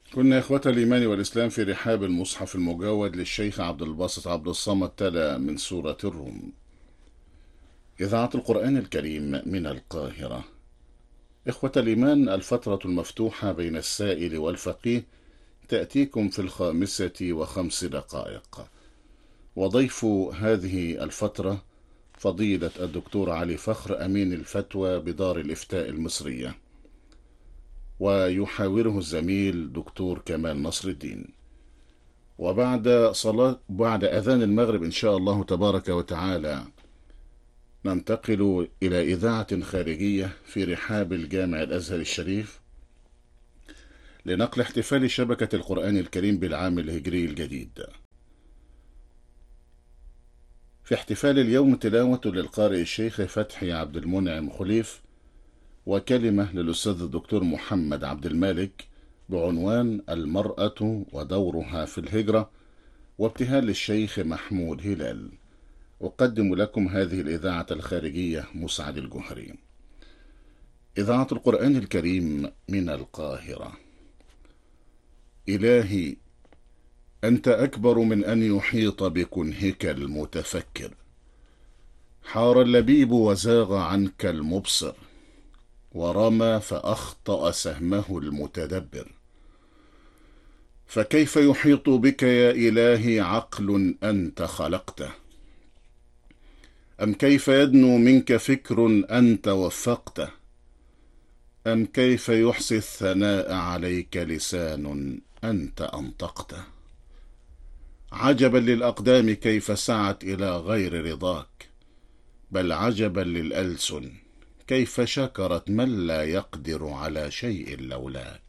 كنا إخوة الإيمان والإسلام في رحاب المصحف المجود للشيخ عبد الباسط عبد الصمد تلا من سورة الروم. إذاعة القرآن الكريم من القاهرة. إخوة الإيمان، الفترة المفتوحة بين السائل والفقيه تأتيكم في 5:05. وضيف هذه الفترة فضيلة الدكتور علي فخر، أمين الفتوى بدار الإفتاء المصرية، ويحاوره الزميل دكتور كمال نصر الدين. بعد أذان المغرب إن شاء الله تبارك وتعالى ننتقل إلى إذاعة خارجية في رحاب الجامع الأزهر الشريف لنقل احتفال شبكة القرآن الكريم بالعام الهجري الجديد. في احتفال اليوم تلاوة للقارئ الشيخ فتحي عبد المنعم خليف، وكلمة للأستاذ الدكتور محمد عبد المالك بعنوان المرأة ودورها في الهجرة، وابتهال للشيخ محمود هلال. أقدم لكم هذه الإذاعة الخارجية مسعد الجهري. إذاعة القرآن الكريم من القاهرة. إلهي، أنت أكبر من أن يحيط بكنهك المتفكر. حار اللبيب وزاغ عنك المبصر، ورمى فأخطأ سهمه المتدبر. فكيف يحيط بك يا إلهي عقل أنت خلقته؟ أم كيف يدنو منك فكر أنت وفقته؟ أم كيف يحصي الثناء عليك لسان أنت أنطقته؟ عجبا للأقدام كيف سعت إلى غير رضاك، بل عجبا للألسن كيف شكرت من لا يقدر على شيء لولاك.